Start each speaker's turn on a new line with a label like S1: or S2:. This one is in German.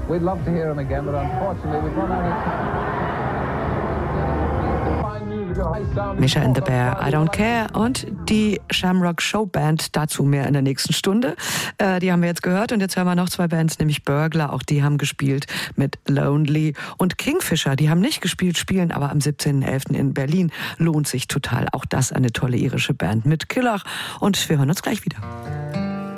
S1: We'd love to hear him again, but unfortunately we've run out of time.
S2: Mischa and the Bear, I Don't Care und die Shamrock Show Band, dazu mehr in der nächsten Stunde. Die haben wir jetzt gehört und jetzt hören wir noch 2 Bands, nämlich Burglar, auch die haben gespielt mit Lonely und Kingfisher, die haben nicht gespielt, spielen aber am 17.11. in Berlin. Lohnt sich total, auch das eine tolle irische Band mit Killach und wir hören uns gleich wieder.